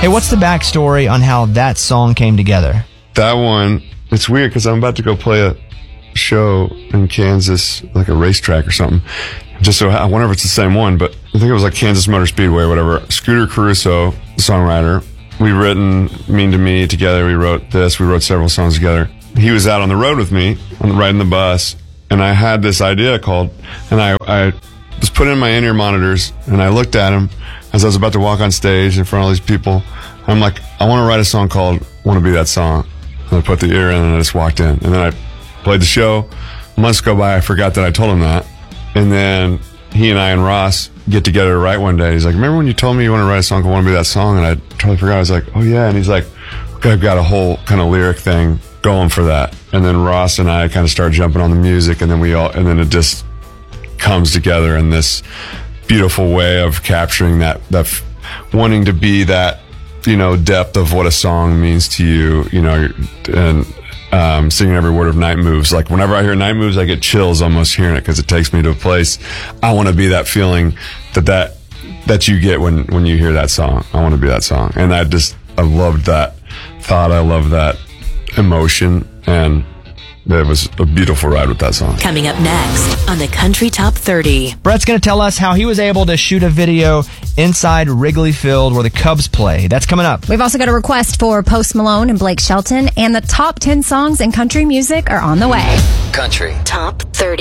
Hey, what's the backstory on how that song came together? That one, it's weird because I'm about to go play a show in Kansas, like a racetrack or something. Just so I wonder if it's the same one, but I think it was like Kansas Motor Speedway or whatever. Scooter Caruso, the songwriter, we written Mean to Me together. We wrote this. We wrote several songs together. He was out on the road with me, riding the bus, and I had this idea called, and I was putting in my in-ear monitors, and I looked at him as I was about to walk on stage in front of all these people. I'm like, I want to write a song called Want to Be That Song. And I put the ear in, and I just walked in. And then I played the show. Months go by, I forgot that I told him that. And then he and I and Ross get together to write one day. He's like, remember when you told me you want to write a song called Want to Be That Song? And I totally forgot. I was like, oh yeah. And he's like, okay, I've got a whole kind of lyric thing going for that. And then Ross and I kind of start jumping on the music, and then it just comes together in this beautiful way of capturing that wanting to be that, depth of what a song means to you, and singing every word of Night Moves. Like whenever I hear Night Moves, I get chills almost hearing it because it takes me to a place. I want to be that feeling that you get when you hear that song. I want to be that song. And I loved that thought. I love that emotion, and it was a beautiful ride with that song. Coming up next on the Country Top 30. Brett's going to tell us how he was able to shoot a video inside Wrigley Field where the Cubs play. That's coming up. We've also got a request for Post Malone and Blake Shelton, and the top 10 songs in country music are on the way. Country Top 30.